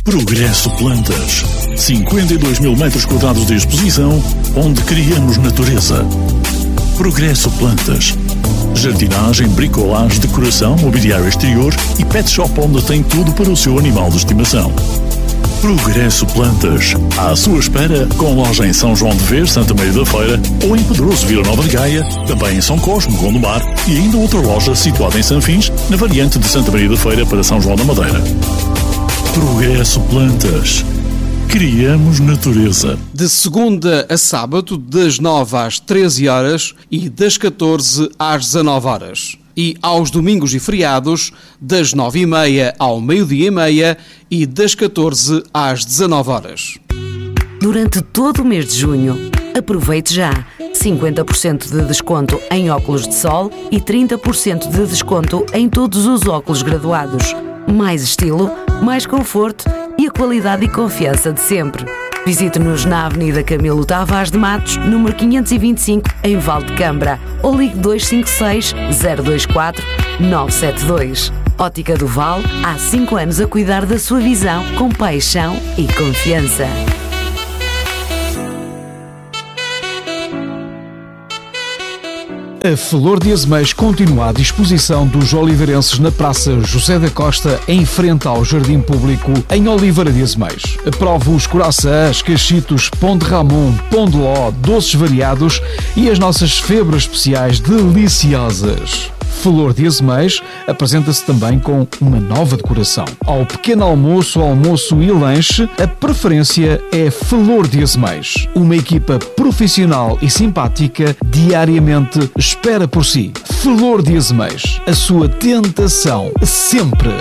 Progresso Plantas. 52 mil metros quadrados de exposição, onde criamos natureza. Progresso Plantas. Jardinagem, bricolagem, decoração, mobiliário exterior e pet shop onde tem tudo para o seu animal de estimação. Progresso Plantas. À sua espera, com loja em São João de Ver, Santa Maria da Feira, ou em Pedroso, Vila Nova de Gaia, também em São Cosme, Gondomar, e ainda outra loja situada em Sanfins, na variante de Santa Maria da Feira para São João da Madeira. Progresso Plantas. Criamos natureza. De segunda a sábado, das 9 às 13 horas e das 14 às 19 horas. E aos domingos e feriados, das 9h30 ao meio-dia e meia e das 14 às 19 horas. Durante todo o mês de junho, aproveite já 50% de desconto em óculos de sol e 30% de desconto em todos os óculos graduados. Mais estilo, mais conforto e a qualidade e confiança de sempre. Visite-nos na Avenida Camilo Tavares de Matos, número 525, em Valdecambra, ou ligue 256 024 972. Ótica do Val, há 5 anos a cuidar da sua visão com paixão e confiança. A Flor de Azeméis continua à disposição dos oliveirenses na Praça José da Costa, em frente ao Jardim Público, em Oliveira de Azeméis. Aprove os coraçãs, cachitos, pão de ramon, pão de ló, doces variados e as nossas febras especiais deliciosas. Flor de Azeméis apresenta-se também com uma nova decoração. Ao pequeno almoço, almoço e lanche, a preferência é Flor de Azeméis. Uma equipa profissional e simpática diariamente espera por si. Flor de Azeméis, a sua tentação sempre.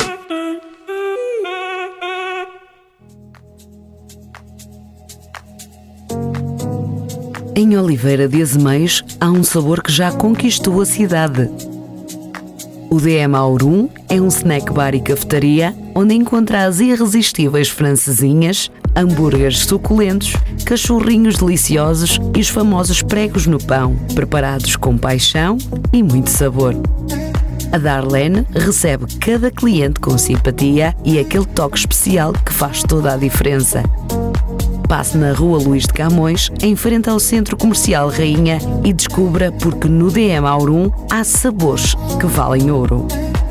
Em Oliveira de Azeméis há um sabor que já conquistou a cidade. O DM Aurum é um snack bar e cafetaria onde encontra as irresistíveis francesinhas, hambúrgueres suculentos, cachorrinhos deliciosos e os famosos pregos no pão, preparados com paixão e muito sabor. A Darlene recebe cada cliente com simpatia e aquele toque especial que faz toda a diferença. Passe na Rua Luís de Camões, em frente ao Centro Comercial Rainha, e descubra porque no DM Aurum há sabores que valem ouro.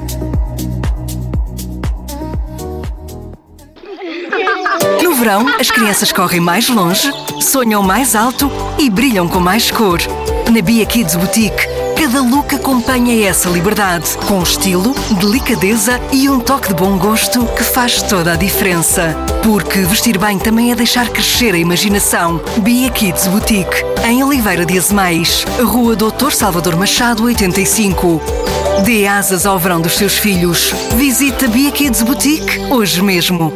No verão, as crianças correm mais longe, sonham mais alto e brilham com mais cor. Na Bia Kids Boutique, cada look acompanha essa liberdade, com estilo, delicadeza e um toque de bom gosto que faz toda a diferença. Porque vestir bem também é deixar crescer a imaginação. Bia Kids Boutique, em Oliveira de Azeméis, Rua Doutor Salvador Machado, 85. Dê asas ao verão dos seus filhos. Visite a Bia Kids Boutique hoje mesmo.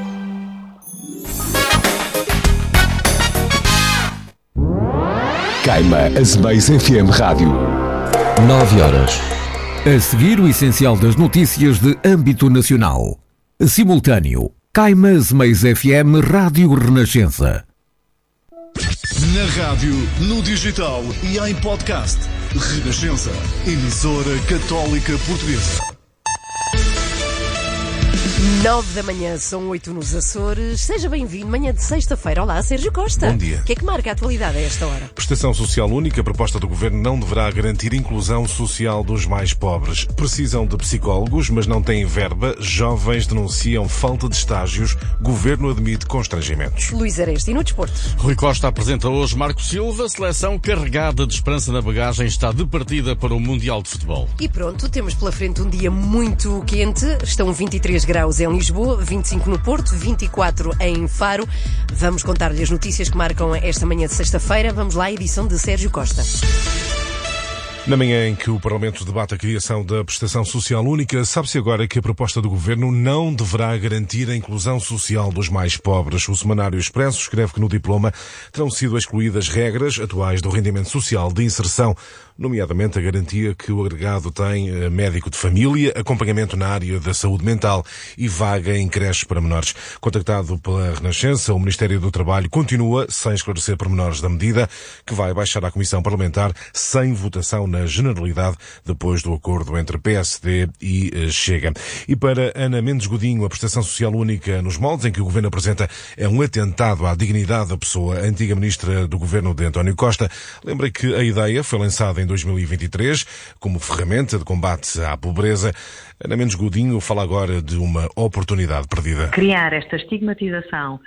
Caima Azeméis FM Rádio. 9 horas. A seguir, o essencial das notícias de âmbito nacional. Simultâneo. Caima Azeméis FM Rádio Renascença. Na rádio, no digital e em podcast. Renascença. Emissora católica portuguesa. 9 da manhã, são 8 nos Açores. Seja bem-vindo, manhã de sexta-feira. Olá, Sérgio Costa. Bom dia. O que é que marca a atualidade a esta hora? Prestação social única. A proposta do Governo não deverá garantir inclusão social dos mais pobres. Precisam de psicólogos, mas não têm verba. Jovens denunciam falta de estágios. Governo admite constrangimentos. Luís Areste, e no desporto? Rui Costa apresenta hoje Marco Silva. Seleção carregada de esperança na bagagem está de partida para o Mundial de Futebol. E pronto, temos pela frente um dia muito quente. Estão 23 graus em Lisboa, 25 no Porto, 24 em Faro. Vamos contar-lhe as notícias que marcam esta manhã de sexta-feira. Vamos lá, a edição de Sérgio Costa. Na manhã em que o Parlamento debate a criação da prestação social única, sabe-se agora que a proposta do Governo não deverá garantir a inclusão social dos mais pobres. O Semanário Expresso escreve que no diploma terão sido excluídas regras atuais do rendimento social de inserção, nomeadamente a garantia que o agregado tem médico de família, acompanhamento na área da saúde mental e vaga em creches para menores. Contactado pela Renascença, o Ministério do Trabalho continua sem esclarecer pormenores da medida, que vai baixar à Comissão Parlamentar sem votação na na Generalidade, depois do acordo entre PSD e Chega. E para Ana Mendes Godinho, a prestação social única nos moldes em que o Governo apresenta é um atentado à dignidade da pessoa. A antiga Ministra do Governo de António Costa lembra que a ideia foi lançada em 2023 como ferramenta de combate à pobreza. Ana Mendes Godinho fala agora de uma oportunidade perdida. Criar esta estigmatização,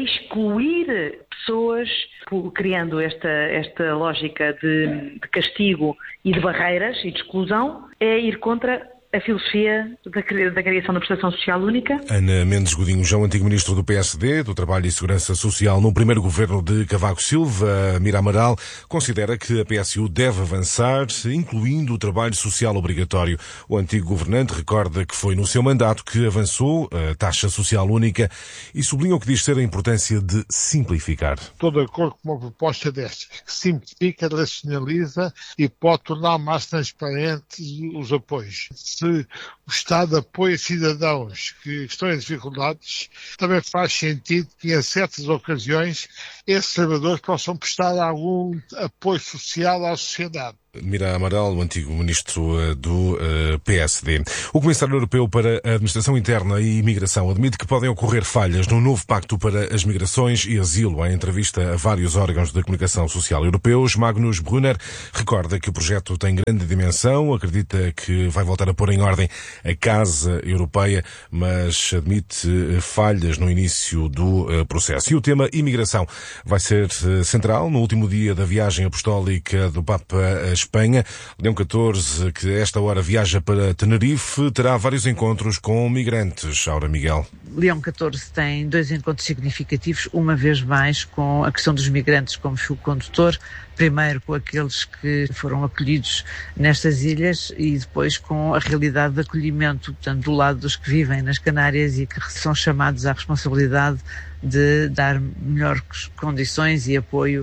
excluir pessoas, criando esta lógica de castigo e de barreiras e de exclusão, é ir contra a filosofia da criação da prestação social única. Ana Mendes Godinho, já o antigo Ministro do PSD, do Trabalho e Segurança Social, no primeiro governo de Cavaco Silva, Mira Amaral, considera que a PSU deve avançar, incluindo o trabalho social obrigatório. O antigo governante recorda que foi no seu mandato que avançou a taxa social única e sublinha o que diz ser a importância de simplificar. Estou de acordo com uma proposta destas, que simplifica, racionaliza e pode tornar mais transparentes os apoios. Se o Estado apoia cidadãos que estão em dificuldades, também faz sentido que em certas ocasiões esses trabalhadores possam prestar algum apoio social à sociedade. Mira Amaral, o antigo ministro do PSD. O Comissário Europeu para a Administração Interna e Imigração admite que podem ocorrer falhas no novo Pacto para as Migrações e Asilo. Em entrevista a vários órgãos de comunicação social europeus, Magnus Brunner recorda que o projeto tem grande dimensão, acredita que vai voltar a pôr em ordem a Casa Europeia, mas admite falhas no início do processo. E o tema imigração vai ser central no último dia da viagem apostólica do Papa a Espanha. Leão XIV, que a esta hora viaja para Tenerife, terá vários encontros com migrantes. Aura Miguel. Leão XIV tem 2 encontros significativos, uma vez mais com a questão dos migrantes como fio condutor, primeiro com aqueles que foram acolhidos nestas ilhas e depois com a realidade de acolhimento, portanto, do lado dos que vivem nas Canárias e que são chamados à responsabilidade de dar melhores condições e apoio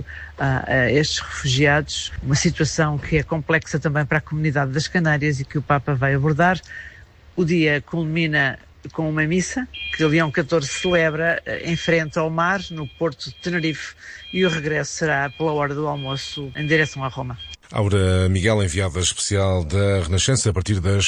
a estes refugiados, uma situação que é complexa também para a comunidade das Canárias e que o Papa vai abordar. O dia culmina com uma missa que Leão XIV celebra em frente ao mar, no porto de Tenerife, e o regresso será pela hora do almoço em direção a Roma. Aura Miguel, enviada especial da Renascença, a partir das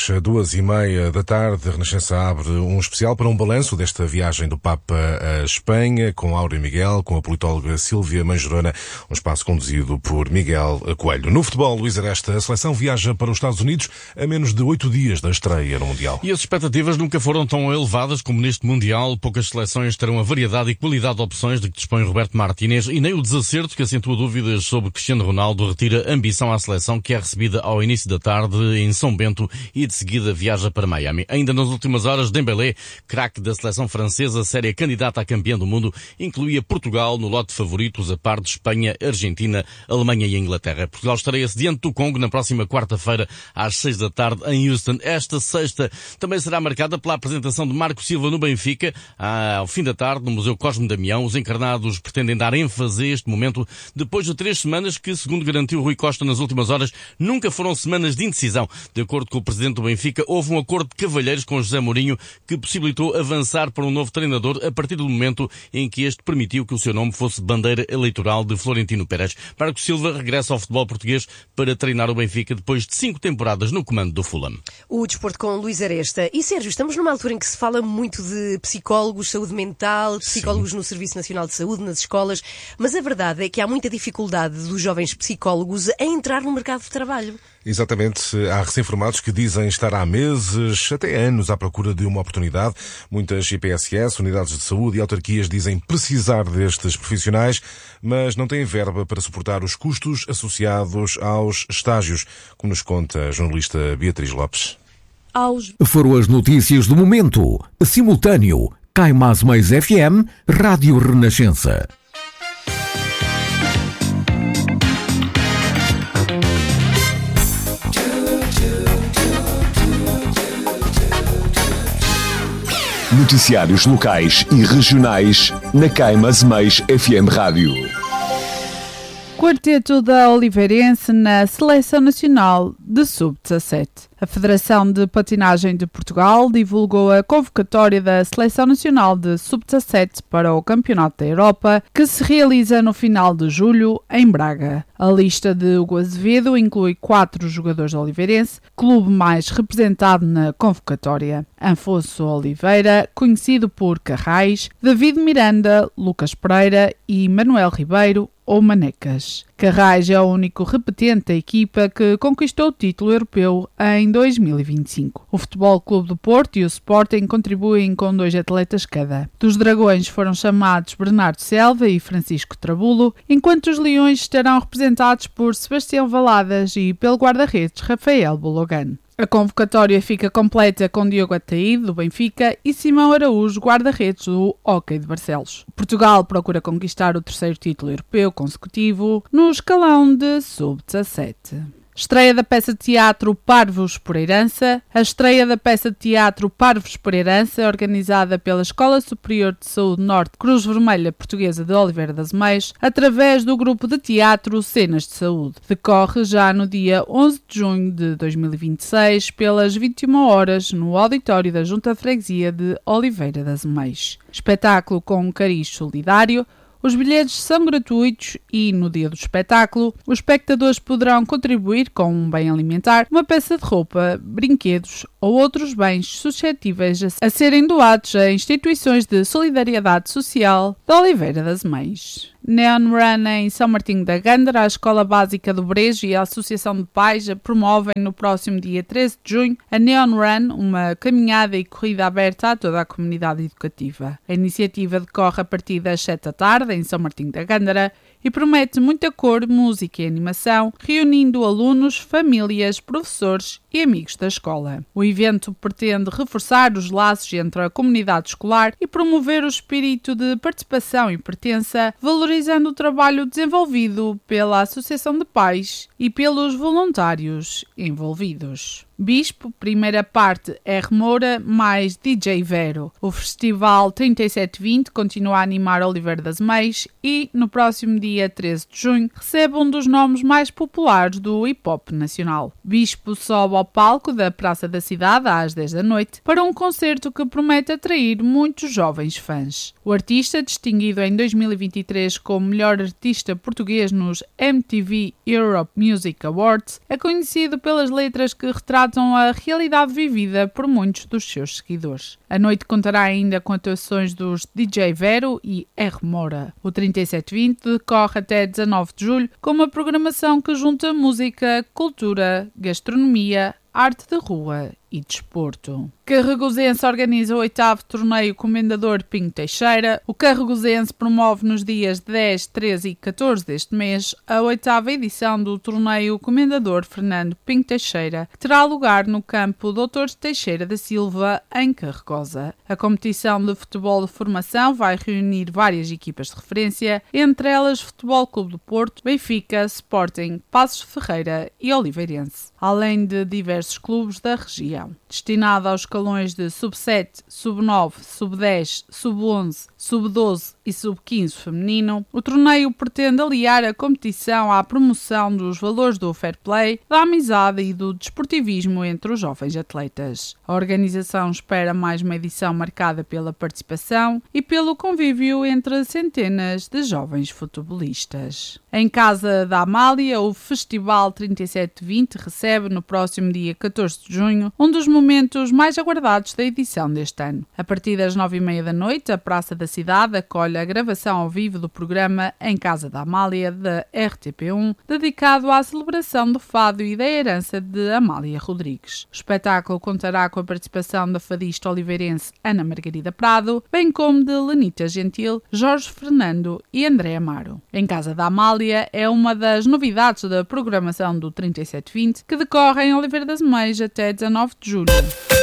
2h30 da tarde. A Renascença abre um especial para um balanço desta viagem do Papa à Espanha, com Aura Miguel, com a politóloga Sílvia Mangerona, um espaço conduzido por Miguel Coelho. No futebol, Luís Aresta, a seleção viaja para os Estados Unidos a menos de 8 dias da estreia no Mundial. E as expectativas nunca foram tão elevadas como neste Mundial. Poucas seleções terão a variedade e qualidade de opções de que dispõe Roberto Martínez e nem o desacerto que acentua dúvidas sobre Cristiano Ronaldo retira ambição à seleção, que é recebida ao início da tarde em São Bento e de seguida viaja para Miami. Ainda nas últimas horas, Dembélé, craque da seleção francesa, séria candidata a campeã do mundo, incluía Portugal no lote de favoritos a par de Espanha, Argentina, Alemanha e Inglaterra. Portugal estreia-se diante do Congo na próxima quarta-feira às 6 da tarde em Houston. Esta sexta também será marcada pela apresentação de Marco Silva no Benfica, ao fim da tarde no Museu Cosme Damião. Os encarnados pretendem dar ênfase a este momento depois de 3 semanas que, segundo garantiu Rui Costa nas últimas horas, nunca foram semanas de indecisão. De acordo com o presidente do Benfica, houve um acordo de cavalheiros com José Mourinho que possibilitou avançar para um novo treinador a partir do momento em que este permitiu que o seu nome fosse bandeira eleitoral de Florentino Pérez. Marco Silva regressa ao futebol português para treinar o Benfica depois de 5 temporadas no comando do Fulham. O desporto com Luís Aresta. E Sérgio, estamos numa altura em que se fala muito de psicólogos, saúde mental, psicólogos no Serviço Nacional de Saúde, nas escolas, mas a verdade é que há muita dificuldade dos jovens psicólogos a entrar no mercado de trabalho. Exatamente. Há recém-formados que dizem estar há meses, até anos, à procura de uma oportunidade. Muitas IPSS, unidades de saúde e autarquias dizem precisar destes profissionais, mas não têm verba para suportar os custos associados aos estágios, como nos conta a jornalista Beatriz Lopes. Foram as notícias do momento. Simultâneo. Caimás Mais FM, Rádio Renascença. Noticiários locais e regionais na Caimás Mais FM Rádio. Quarteto da Oliveirense na Seleção Nacional de Sub-17. A Federação de Patinagem de Portugal divulgou a convocatória da Seleção Nacional de Sub-17 para o Campeonato da Europa, que se realiza no final de julho, em Braga. A lista de Hugo Azevedo inclui 4 jogadores do Oliveirense, clube mais representado na convocatória: Afonso Oliveira, conhecido por Carrais, David Miranda, Lucas Pereira e Manuel Ribeiro, ou Manecas. Carrais é o único repetente da equipa que conquistou o título europeu em 2025. O Futebol Clube do Porto e o Sporting contribuem com 2 atletas cada. Dos Dragões foram chamados Bernardo Selva e Francisco Trabulo, enquanto os Leões estarão representados por Sebastião Valadas e pelo guarda-redes Rafael Bologan. A convocatória fica completa com Diogo Ataíde, do Benfica, e Simão Araújo, guarda-redes do Hóquei de Barcelos. Portugal procura conquistar o 3º título europeu consecutivo no escalão de Sub-17. Estreia da peça de teatro Parvos por Herança. A estreia da peça de teatro Parvos por Herança, organizada pela Escola Superior de Saúde Norte Cruz Vermelha Portuguesa de Oliveira das Meias, através do grupo de teatro Cenas de Saúde. Decorre já no dia 11 de junho de 2026, pelas 21 horas, no auditório da Junta de Freguesia de Oliveira das Meias. Espetáculo com um cariz solidário. Os bilhetes são gratuitos e, no dia do espetáculo, os espectadores poderão contribuir com um bem alimentar, uma peça de roupa, brinquedos ou outros bens suscetíveis a serem doados a instituições de solidariedade social da Oliveira das Meias. Neon Run em São Martinho da Gândara, a Escola Básica do Brejo e a Associação de Pais promovem no próximo dia 13 de junho a Neon Run, uma caminhada e corrida aberta a toda a comunidade educativa. A iniciativa decorre a partir das 7 da tarde em São Martinho da Gândara e promete muita cor, música e animação, reunindo alunos, famílias, professores e amigos da escola. O evento pretende reforçar os laços entre a comunidade escolar e promover o espírito de participação e pertença, valorizando o trabalho desenvolvido pela Associação de Pais e pelos voluntários envolvidos. Bispo, primeira parte R. Moura mais DJ Vero. O Festival 3720 continua a animar Oliveira das Meias e, no próximo dia 13 de junho, recebe um dos nomes mais populares do hip-hop nacional. Bispo sobe ao palco da Praça da Cidade às 10 da noite para um concerto que promete atrair muitos jovens fãs. O artista, distinguido em 2023 como melhor artista português nos MTV Europe Music Awards, é conhecido pelas letras que retratam a realidade vivida por muitos dos seus seguidores. A noite contará ainda com atuações dos DJ Vero e R. Moura. O 3720 decorre até 19 de julho com uma programação que junta música, cultura, gastronomia, arte de rua e desporto. Carregosense organiza o 8º torneio Comendador Pinho Teixeira. O Carregosense promove nos dias 10, 13 e 14 deste mês a 8ª edição do torneio Comendador Fernando Pinho Teixeira, que terá lugar no campo Dr. Teixeira da Silva, em Carregosa. A competição de futebol de formação vai reunir várias equipas de referência, entre elas Futebol Clube do Porto, Benfica, Sporting, Passos de Ferreira e Oliveirense, além de diversos clubes da região. Destinado aos escalões de Sub-7, Sub-9, Sub-10, Sub-11, Sub-12 e Sub-15 feminino, o torneio pretende aliar a competição à promoção dos valores do fair play, da amizade e do desportivismo entre os jovens atletas. A organização espera mais uma edição marcada pela participação e pelo convívio entre centenas de jovens futebolistas. Em Casa da Amália, o Festival 3720 recebe no próximo dia 14 de junho um dos momentos mais aguardados da edição deste ano. A partir das 9h30 da noite, a Praça da Cidade acolhe a gravação ao vivo do programa Em Casa da Amália, da RTP1, dedicado à celebração do fado e da herança de Amália Rodrigues. O espetáculo contará com a participação da fadista oliveirense Ana Margarida Prado, bem como de Lenita Gentil, Jorge Fernando e André Amaro. Em Casa da Amália é uma das novidades da programação do 3720, que decorre em Oliveira das Meias até 19 de julho.